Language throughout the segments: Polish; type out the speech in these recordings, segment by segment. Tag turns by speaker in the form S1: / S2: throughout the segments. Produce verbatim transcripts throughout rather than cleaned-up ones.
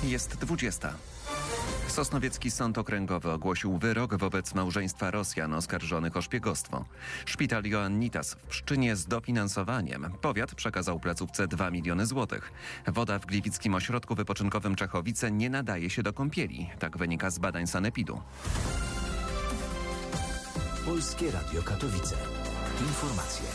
S1: Jest dwudziesta. Sosnowiecki Sąd Okręgowy ogłosił wyrok wobec małżeństwa Rosjan oskarżonych o szpiegostwo. Szpital Ioannitas w Pszczynie z dofinansowaniem. Powiat przekazał placówce dwa miliony złotych. Woda w gliwickim ośrodku wypoczynkowym Czechowice nie nadaje się do kąpieli. Tak wynika z badań sanepidu.
S2: Polskie Radio Katowice. Informacje.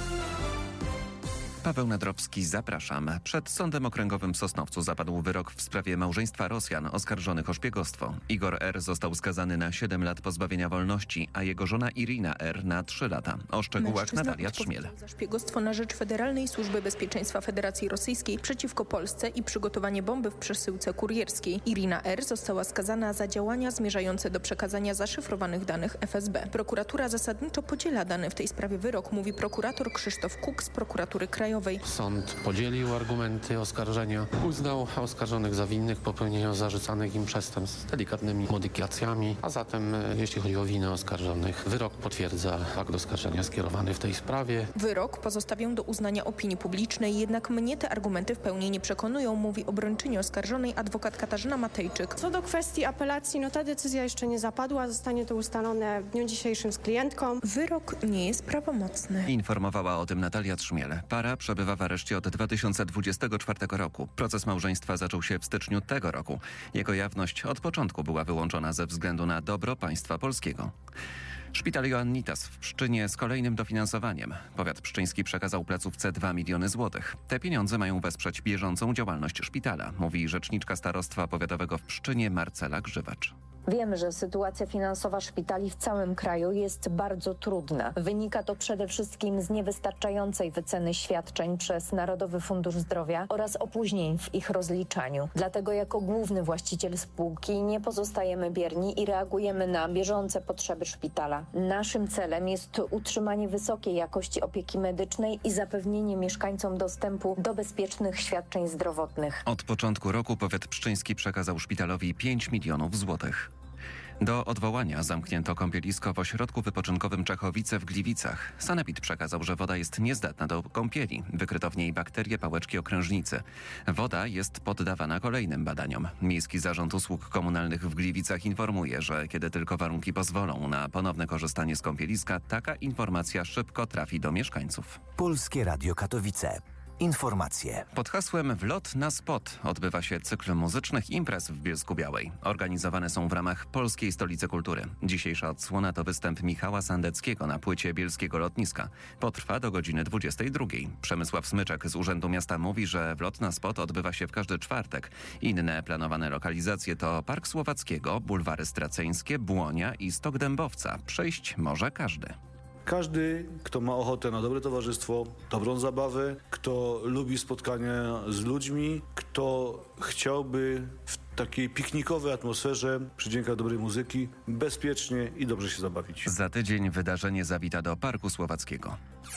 S1: Paweł Nadrowski, zapraszam. Przed Sądem Okręgowym w Sosnowcu zapadł wyrok w sprawie małżeństwa Rosjan oskarżonych o szpiegostwo. Igor R. został skazany na siedem lat pozbawienia wolności, a jego żona Irina R. na trzy lata. O szczegółach
S3: Mężczyzna
S1: Natalia Trzmiel.
S3: za szpiegostwo na rzecz Federalnej Służby Bezpieczeństwa Federacji Rosyjskiej przeciwko Polsce i przygotowanie bomby w przesyłce kurierskiej. Irina R. została skazana za działania zmierzające do przekazania zaszyfrowanych danych F S B. Prokuratura zasadniczo podziela dany w tej sprawie wyrok, mówi prokurator Krzysztof Kuk z Prokuratury Krajowej.
S4: Sąd podzielił argumenty oskarżenia, uznał oskarżonych za winnych popełnienia zarzucanych im przestępstw z delikatnymi modyfikacjami, a zatem jeśli chodzi o winę oskarżonych, wyrok potwierdza akt oskarżenia skierowany w tej sprawie.
S3: Wyrok pozostawią do uznania opinii publicznej, jednak mnie te argumenty w pełni nie przekonują, mówi obrończyni oskarżonej adwokat Katarzyna Matejczyk.
S5: Co do kwestii apelacji, no ta decyzja jeszcze nie zapadła, zostanie to ustalone w dniu dzisiejszym z klientką.
S3: Wyrok nie jest prawomocny.
S1: Informowała o tym Natalia Trzmiel. Para przebywa w areszcie od dwa tysiące dwudziestego czwartego roku. Proces małżeństwa zaczął się w styczniu tego roku. Jego jawność od początku była wyłączona ze względu na dobro państwa polskiego. Szpital Ioannitas w Pszczynie z kolejnym dofinansowaniem. Powiat pszczyński przekazał placówce dwa miliony złotych. Te pieniądze mają wesprzeć bieżącą działalność szpitala, mówi rzeczniczka starostwa powiatowego w Pszczynie Marcela Grzywacz.
S6: Wiemy, że sytuacja finansowa szpitali w całym kraju jest bardzo trudna. Wynika to przede wszystkim z niewystarczającej wyceny świadczeń przez Narodowy Fundusz Zdrowia oraz opóźnień w ich rozliczaniu. Dlatego jako główny właściciel spółki nie pozostajemy bierni i reagujemy na bieżące potrzeby szpitala. Naszym celem jest utrzymanie wysokiej jakości opieki medycznej i zapewnienie mieszkańcom dostępu do bezpiecznych świadczeń zdrowotnych.
S1: Od początku roku powiat pszczyński przekazał szpitalowi pięć milionów złotych. Do odwołania zamknięto kąpielisko w ośrodku wypoczynkowym Czechowice w Gliwicach. Sanepid przekazał, że woda jest niezdatna do kąpieli. Wykryto w niej bakterie pałeczki okrężnicy. Woda jest poddawana kolejnym badaniom. Miejski Zarząd Usług Komunalnych w Gliwicach informuje, że kiedy tylko warunki pozwolą na ponowne korzystanie z kąpieliska, taka informacja szybko trafi do mieszkańców.
S2: Polskie Radio Katowice. Informacje.
S1: Pod hasłem Wlot na spot odbywa się cykl muzycznych imprez w Bielsku-Białej. Organizowane są w ramach Polskiej Stolicy Kultury. Dzisiejsza odsłona to występ Michała Sandeckiego na płycie Bielskiego Lotniska. Potrwa do godziny dwudziestej drugiej. Przemysław Smyczek z Urzędu Miasta mówi, że Wlot na spot odbywa się w każdy czwartek. Inne planowane lokalizacje to Park Słowackiego, Bulwary Straceńskie, Błonia i Stok Dębowca. Przejść może każdy.
S7: Każdy, kto ma ochotę na dobre towarzystwo, dobrą zabawę, kto lubi spotkania z ludźmi, kto chciałby w takiej piknikowej atmosferze, przy dźwiękach dobrej muzyki, bezpiecznie i dobrze się zabawić.
S1: Za tydzień wydarzenie zawita do Parku Słowackiego.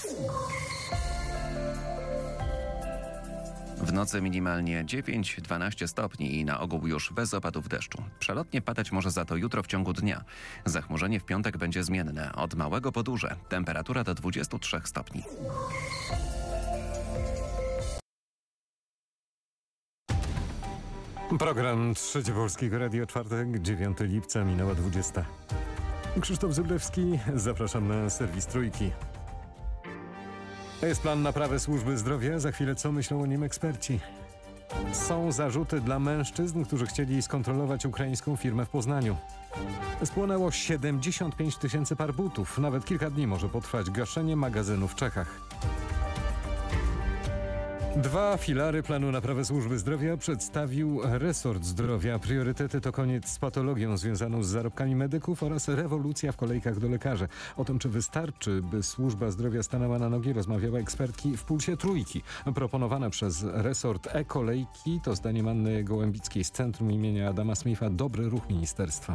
S1: W nocy minimalnie dziewięć do dwunastu stopni i na ogół już bez opadów deszczu. Przelotnie padać może za to jutro w ciągu dnia. Zachmurzenie w piątek będzie zmienne, od małego po duże. Temperatura do dwudziestu trzech stopni.
S8: Program Trzecie Polskiego Radio, czwartek, dziewiątego lipca, minęła dwudziesta. Krzysztof Zyblewski, zapraszam na serwis Trójki. To jest plan naprawy służby zdrowia. Za chwilę co myślą o nim eksperci. Są zarzuty dla mężczyzn, którzy chcieli skontrolować ukraińską firmę w Poznaniu. Spłonęło siedemdziesiąt pięć tysięcy par butów. Nawet kilka dni może potrwać gaszenie magazynu w Czechach. Dwa filary planu naprawy służby zdrowia przedstawił resort zdrowia. Priorytety to koniec z patologią związaną z zarobkami medyków oraz rewolucja w kolejkach do lekarzy. O tym, czy wystarczy, by służba zdrowia stanęła na nogi, rozmawiały ekspertki w Pulsie Trójki. Proponowane przez resort e-kolejki to zdaniem Anny Gołębickiej z Centrum imienia Adama Smitha dobry ruch ministerstwa.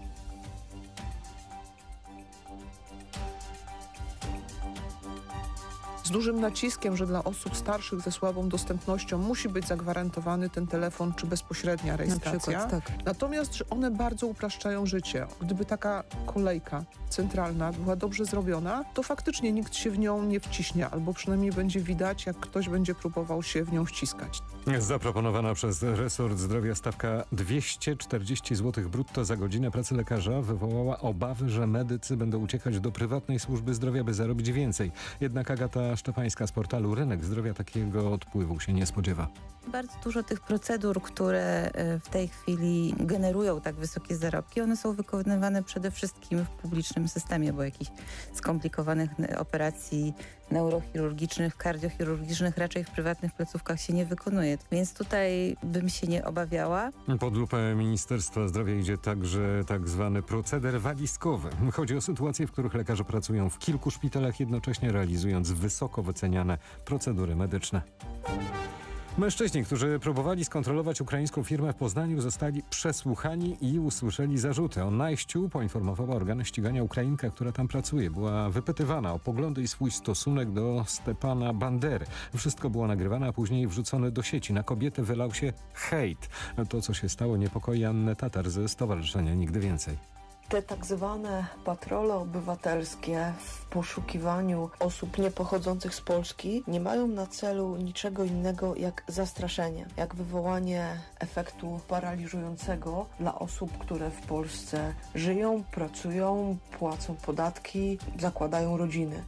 S9: z dużym naciskiem, że dla osób starszych ze słabą dostępnością musi być zagwarantowany ten telefon czy bezpośrednia rejestracja.
S10: Na przykład, tak.
S9: Natomiast że one bardzo upraszczają życie. Gdyby taka kolejka centralna była dobrze zrobiona, to faktycznie nikt się w nią nie wciśnie, albo przynajmniej będzie widać, jak ktoś będzie próbował się w nią wciskać.
S8: Zaproponowana przez resort zdrowia stawka dwieście czterdzieści złotych brutto za godzinę pracy lekarza wywołała obawy, że medycy będą uciekać do prywatnej służby zdrowia, by zarobić więcej. Jednak Agata Szczepańska z portalu Rynek Zdrowia takiego odpływu się nie spodziewa.
S10: Bardzo dużo tych procedur, które w tej chwili generują tak wysokie zarobki, one są wykonywane przede wszystkim w publicznym systemie, bo jakichś skomplikowanych operacji neurochirurgicznych, kardiochirurgicznych raczej w prywatnych placówkach się nie wykonuje. Więc tutaj bym się nie obawiała.
S8: Pod lupę Ministerstwa Zdrowia idzie także tak zwany proceder walizkowy. Chodzi o sytuacje, w których lekarze pracują w kilku szpitalach, jednocześnie realizując wysoko wyceniane procedury medyczne. Mężczyźni, którzy próbowali skontrolować ukraińską firmę w Poznaniu, zostali przesłuchani i usłyszeli zarzuty. O najściu poinformowała organy ścigania Ukrainka, która tam pracuje. Była wypytywana o poglądy i swój stosunek do Stepana Bandery. Wszystko było nagrywane, a później wrzucone do sieci. Na kobietę wylał się hejt. To, co się stało, niepokoi Annę Tatar ze Stowarzyszenia Nigdy Więcej.
S11: Te tak zwane patrole obywatelskie w poszukiwaniu osób niepochodzących z Polski nie mają na celu niczego innego jak zastraszenie, jak wywołanie efektu paraliżującego dla osób, które w Polsce żyją, pracują, płacą podatki, zakładają rodziny.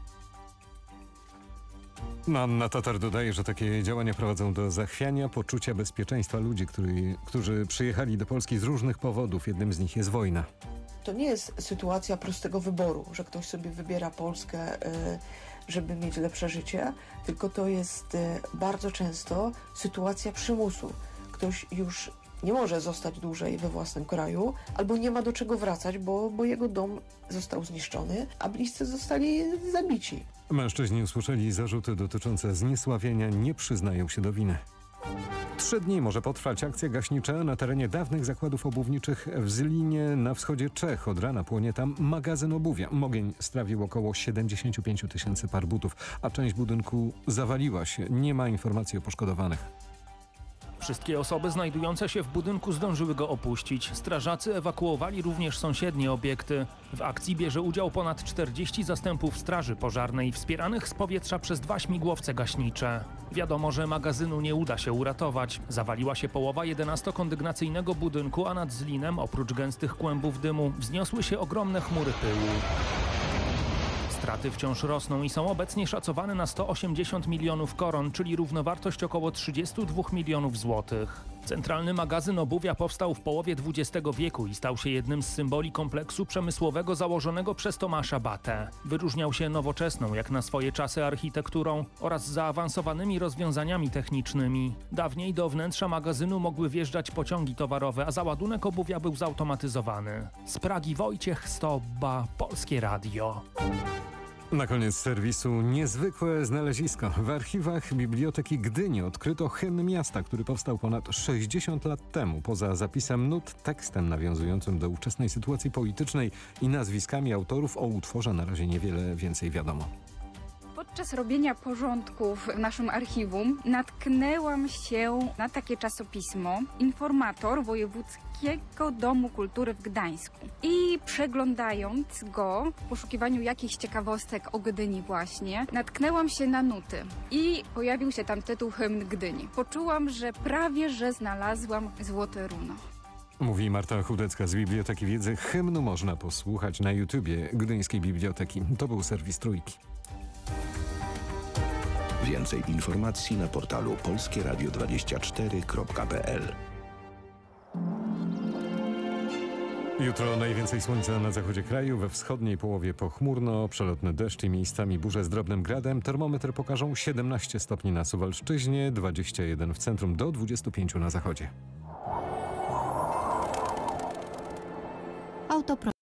S8: Anna Tatar dodaje, że takie działania prowadzą do zachwiania poczucia bezpieczeństwa ludzi, który, którzy przyjechali do Polski z różnych powodów. Jednym z nich jest wojna.
S11: To nie jest sytuacja prostego wyboru, że ktoś sobie wybiera Polskę, żeby mieć lepsze życie, tylko to jest bardzo często sytuacja przymusu. Ktoś już nie może zostać dłużej we własnym kraju, albo nie ma do czego wracać, bo, bo jego dom został zniszczony, a bliscy zostali zabici.
S8: Mężczyźni usłyszeli zarzuty dotyczące zniesławienia, nie przyznają się do winy. Trzy dni może potrwać akcja gaśnicza na terenie dawnych zakładów obuwniczych w Zlinie na wschodzie Czech. Od rana płonie tam magazyn obuwia. Ogień strawił około siedemdziesiąt pięć tysięcy par butów, a część budynku zawaliła się. Nie ma informacji o poszkodowanych.
S12: Wszystkie osoby znajdujące się w budynku zdążyły go opuścić. Strażacy ewakuowali również sąsiednie obiekty. W akcji bierze udział ponad czterdzieści zastępów straży pożarnej, wspieranych z powietrza przez dwa śmigłowce gaśnicze. Wiadomo, że magazynu nie uda się uratować. Zawaliła się połowa jedenastokondygnacyjnego budynku, a nad Zlinem, oprócz gęstych kłębów dymu, wzniosły się ogromne chmury pyłu. Straty wciąż rosną i są obecnie szacowane na sto osiemdziesiąt milionów koron, czyli równowartość około trzydzieści dwa milionów złotych. Centralny magazyn obuwia powstał w połowie dwudziestego wieku i stał się jednym z symboli kompleksu przemysłowego założonego przez Tomasza Batę. Wyróżniał się nowoczesną, jak na swoje czasy, architekturą oraz zaawansowanymi rozwiązaniami technicznymi. Dawniej do wnętrza magazynu mogły wjeżdżać pociągi towarowe, a załadunek obuwia był zautomatyzowany. Z Pragi Wojciech Stobba, Polskie Radio.
S8: Na koniec serwisu niezwykłe znalezisko. W archiwach Biblioteki Gdyni odkryto hymn miasta, który powstał ponad sześćdziesiąt lat temu. Poza zapisem nut, tekstem nawiązującym do ówczesnej sytuacji politycznej i nazwiskami autorów, o utworze na razie niewiele więcej wiadomo.
S13: Podczas robienia porządków w naszym archiwum natknęłam się na takie czasopismo Informator Wojewódzkiego Domu Kultury w Gdańsku. I przeglądając go w poszukiwaniu jakichś ciekawostek o Gdyni właśnie, natknęłam się na nuty i pojawił się tam tytuł Hymn Gdyni. Poczułam, że prawie że znalazłam złote runo.
S8: Mówi Marta Chudecka z Biblioteki Wiedzy. Hymnu można posłuchać na YouTubie Gdyńskiej Biblioteki. To był serwis Trójki.
S14: Więcej informacji na portalu polskie radio dwadzieścia cztery kropka p l.
S8: Jutro najwięcej słońca na zachodzie kraju, we wschodniej połowie pochmurno, przelotny deszcz i miejscami burze z drobnym gradem. Termometry pokażą siedemnaście stopni na Suwalszczyźnie, dwadzieścia jeden w centrum, do dwudziestu pięciu na zachodzie.
S15: Autopro